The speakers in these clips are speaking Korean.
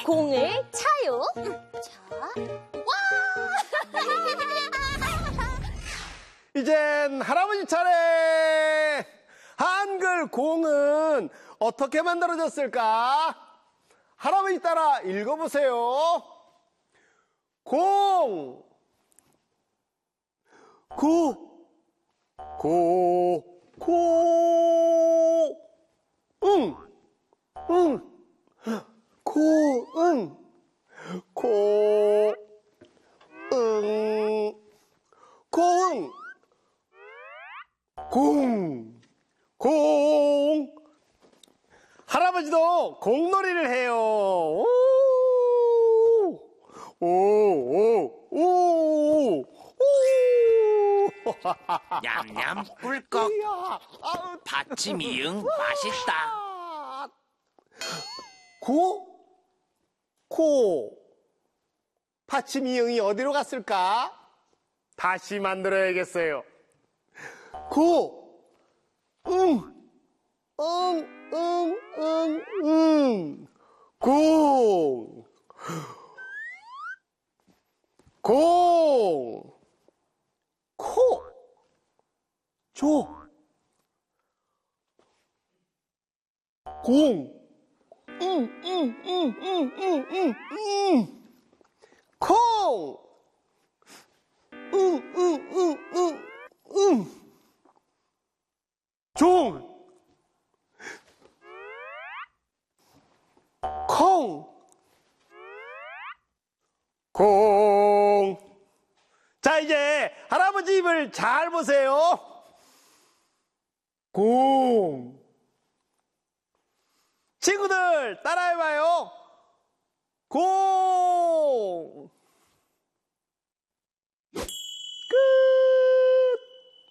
공을 차요. 자, 와! 이젠 할아버지 차례! 한글 공은 어떻게 만들어졌을까? 할아버지 따라 읽어보세요. 공, 응, 고응, 고응, 공. 할아버지도 공놀이를 해요. 오. 냠냠 꿀꺽. 받침 이응 맛있다. 코. 받침 이응이 어디로 갔을까? 다시 만들어야겠어요. 응. 공. 코. 공. 콩. 종. 콩. 자, 이제 할아버지 입을 잘 보세요. 공. 친구들 따라해봐요. 공. 끝.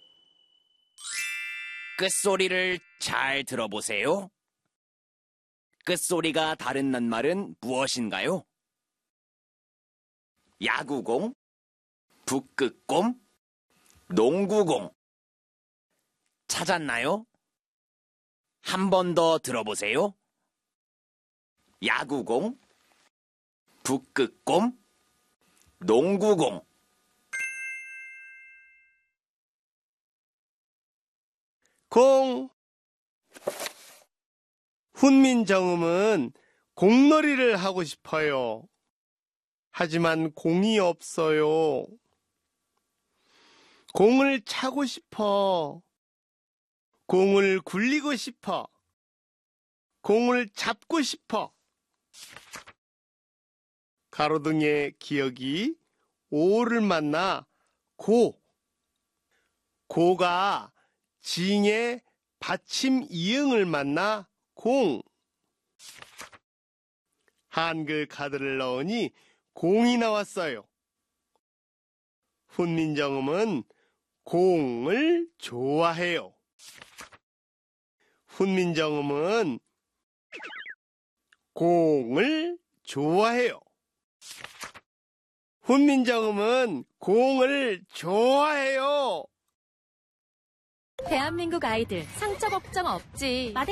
끝소리를 잘 들어보세요. 끝소리가 다른 낱말은 무엇인가요? 야구공, 북극곰, 농구공. 찾았나요? 한 번 더 들어보세요. 야구공, 북극곰, 농구공. 공. 훈민정음은 공놀이를 하고 싶어요. 하지만 공이 없어요. 공을 차고 싶어. 공을 굴리고 싶어. 공을 잡고 싶어. 가로등의 기억이 오를 만나 고가 징의 받침 이응을 만나 공. 한글 카드를 넣으니 공이 나왔어요. 훈민정음은 공을 좋아해요. 훈민정음은 공을 좋아해요. 훈민정음은 공을 좋아해요. 대한민국 아이들 상처 걱정 없지.